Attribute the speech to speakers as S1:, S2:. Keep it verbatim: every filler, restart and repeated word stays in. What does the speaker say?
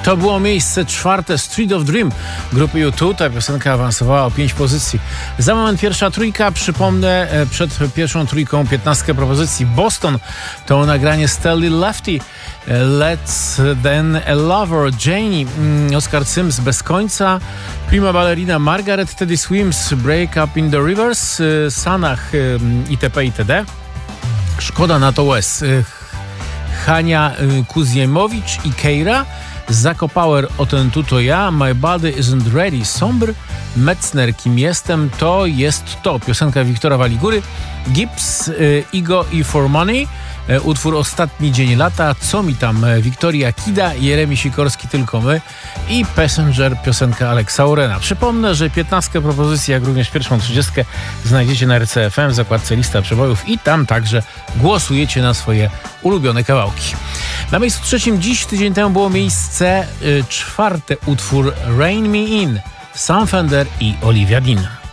S1: To było miejsce czwarte, Street of Dream grupy U dwa. Ta piosenka awansowała o pięć pozycji. Za moment pierwsza trójka. Przypomnę przed pierwszą trójką piętnastkę propozycji. Boston to nagranie Stelly Lefty. Let's Then a Lover, Janie, Oscar Sims, Bez końca, prima ballerina Margaret, Teddy Swims, Break Up in the Rivers, Sanach itp. itd. Szkoda na to łez. Hania Kuziemowicz i Keira, Zako Power, O ten tu to ja, My Body Isn't Ready, Somber, Metzner, Kim jestem, to jest to. Piosenka Wiktora Waligury, Gibbs, Igo i For Money, utwór Ostatni dzień lata, Co mi tam, Wiktoria Kida, Jeremi Sikorski, Tylko my i Passenger, piosenka Aleksa Orena. Przypomnę, że piętnastkę propozycji, jak również pierwszą trzydziestkę znajdziecie na R C F M w zakładce Lista Przebojów i tam także głosujecie na swoje ulubione kawałki. Na miejscu trzecim dziś, tydzień temu było miejsce y, czwarte, utwór Rain Me In, Sam Fender i Olivia Dean.